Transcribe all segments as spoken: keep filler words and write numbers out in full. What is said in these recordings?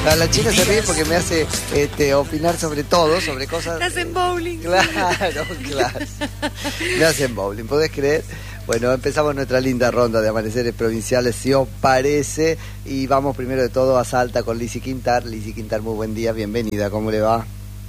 La, la chica se ríe porque me hace este, opinar sobre todo, sobre cosas... Me hacen bowling. Claro, claro. Me hacen bowling, ¿podés creer? Bueno, empezamos nuestra linda ronda de amaneceres provinciales, si os parece, y vamos primero de todo a Salta con Lizzy Quintar. Lizzy Quintar, muy buen día, bienvenida, ¿cómo le va?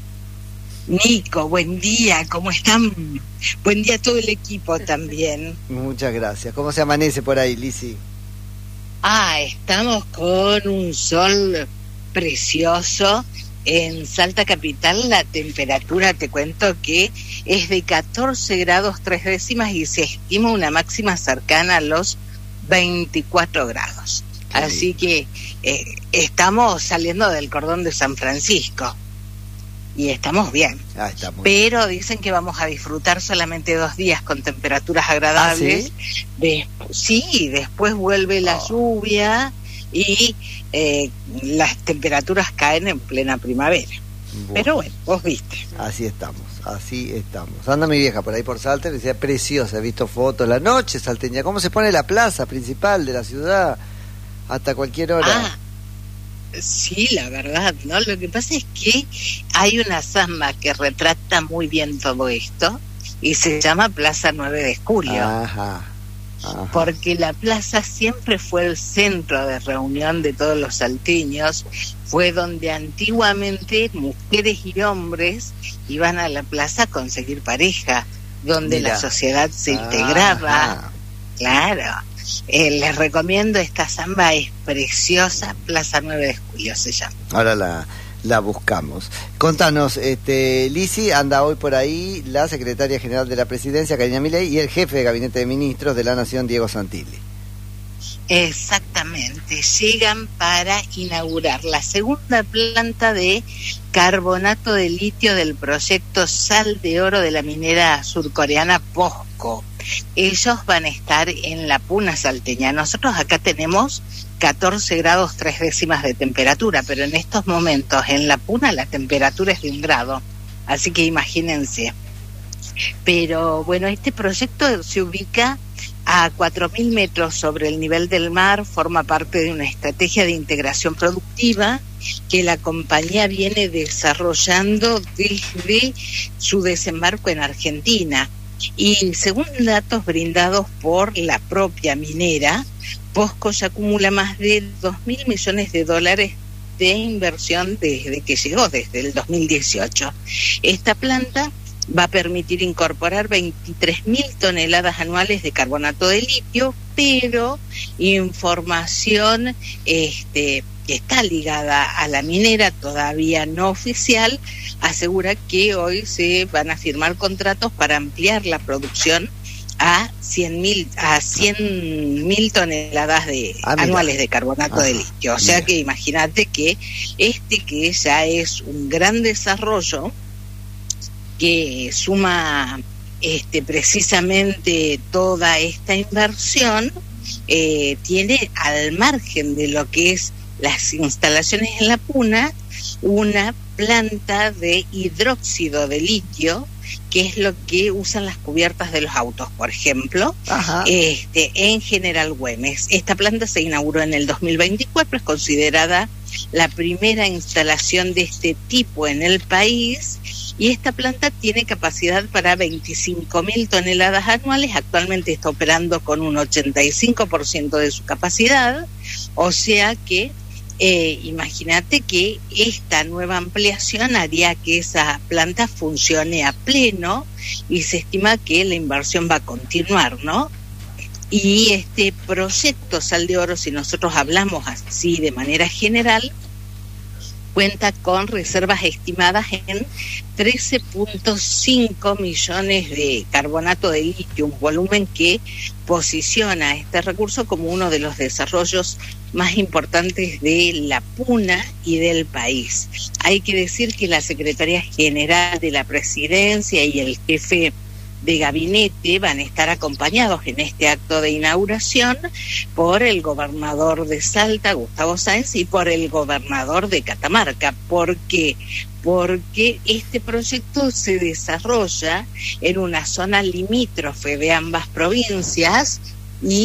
Nico, buen día, ¿cómo están? Buen día a todo el equipo también. Muchas gracias. ¿Cómo se amanece por ahí, Lizzy? Ah, estamos con un sol precioso. En Salta Capital la temperatura, te cuento que es de catorce grados tres décimas y se estima una máxima cercana a los veinticuatro grados. Qué Así lindo. que eh, estamos saliendo del cordón de San Francisco y estamos bien. Ah, está muy Pero bien. dicen que vamos a disfrutar solamente dos días con temperaturas agradables. ¿Ah, sí? De, sí, después vuelve la Oh. lluvia y eh, las temperaturas caen en plena primavera. Bueno, pero bueno, vos viste. Así estamos, así estamos. Anda mi vieja por ahí por Salta y decía, preciosa, he visto fotos, la noche salteña, cómo se pone la plaza principal de la ciudad hasta cualquier hora. Ah, sí, la verdad, ¿no? Lo que pasa es que hay una samba que retrata muy bien todo esto y se llama Plaza nueve de julio. Ajá. Ajá. Porque la plaza siempre fue el centro de reunión de todos los salteños, fue donde antiguamente mujeres y hombres iban a la plaza a conseguir pareja, donde Mira. la sociedad se integraba. Ajá. Claro, eh, les recomiendo esta samba, es preciosa, Plaza nueve de julio se llama. Ahora la, la buscamos. Contanos, este, Lizzy, anda hoy por ahí la secretaria general de la Presidencia, Karina Milei, y el jefe de Gabinete de Ministros de la Nación, Diego Santilli. Exactamente, llegan para inaugurar la segunda planta de carbonato de litio del proyecto Sal de Oro de la minera surcoreana POSCO. Ellos van a estar en la Puna salteña. Nosotros acá tenemos catorce grados tres décimas de temperatura, pero en estos momentos en la Puna la temperatura es de un grado, así que imagínense. Pero bueno, este proyecto se ubica a cuatro mil metros sobre el nivel del mar, forma parte de una estrategia de integración productiva que la compañía viene desarrollando desde su desembarco en Argentina. Y según datos brindados por la propia minera, POSCO ya acumula más de dos mil millones de dólares de inversión desde que llegó, desde el dos mil dieciocho. Esta planta va a permitir incorporar veintitrés mil toneladas anuales de carbonato de litio, pero información este, que está ligada a la minera, todavía no oficial, asegura que hoy se van a firmar contratos para ampliar la producción a cien mil a cien mil toneladas de ah, anuales de carbonato Ajá, de litio. O sea mira. que imagínate que este que ya es un gran desarrollo que suma este precisamente toda esta inversión, eh, tiene al margen de lo que es las instalaciones en la Puna una planta de hidróxido de litio, que es lo que usan las cubiertas de los autos, por ejemplo, Ajá. este en General Güemes. Esta planta se inauguró en el dos mil veinticuatro, es considerada la primera instalación de este tipo en el país, y esta planta tiene capacidad para veinticinco mil toneladas anuales. Actualmente está operando con un ochenta y cinco por ciento de su capacidad, o sea que eh, imagínate que esta nueva ampliación haría que esa planta funcione a pleno, y se estima que la inversión va a continuar, ¿no? Y este proyecto Sal de Oro, si nosotros hablamos así de manera general, cuenta con reservas estimadas en trece punto cinco millones de carbonato de litio, un volumen que posiciona este recurso como uno de los desarrollos más importantes de la Puna y del país. Hay que decir que la Secretaría General de la Presidencia y el jefe de gabinete van a estar acompañados en este acto de inauguración por el gobernador de Salta, Gustavo Sáenz, y por el gobernador de Catamarca. ¿Por qué? Porque este proyecto se desarrolla en una zona limítrofe de ambas provincias y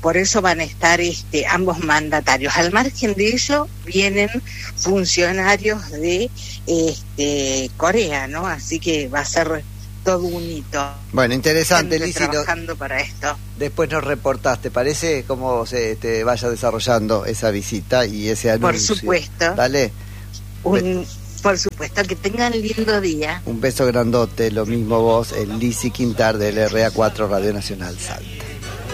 por eso van a estar este, ambos mandatarios. Al margen de eso, vienen funcionarios de este, Corea, ¿no? Así que va a ser todo un hito. Bueno, interesante, Lizzy. Trabajando para esto. Después nos reportás, ¿te parece cómo se te vaya desarrollando esa visita y ese anuncio? Por supuesto. Dale. Un, por supuesto, que tengan lindo día. Un beso grandote, lo mismo vos, el Lizzy Quintar del R A cuatro Radio Nacional Salta.